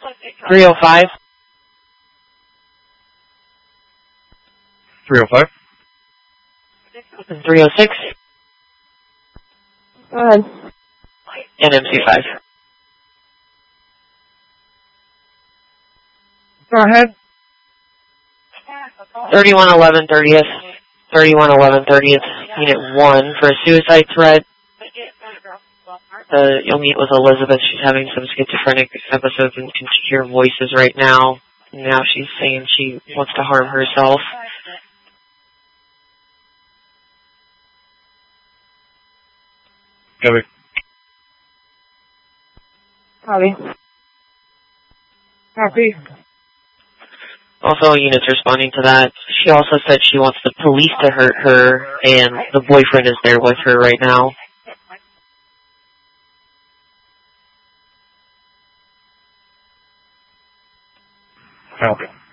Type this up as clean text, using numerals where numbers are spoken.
305. 305. 306. Go ahead. And MC5. Go ahead. 3111 30th. 3111 30th. Unit 1 for a suicide threat. You'll meet with Elizabeth. She's having some schizophrenic episodes and can hear voices right now. Now she's saying she wants to harm herself. Copy. Copy. Copy. Also, units responding to that. She also said she wants the police to hurt her, and the boyfriend is there with her right now. Copy.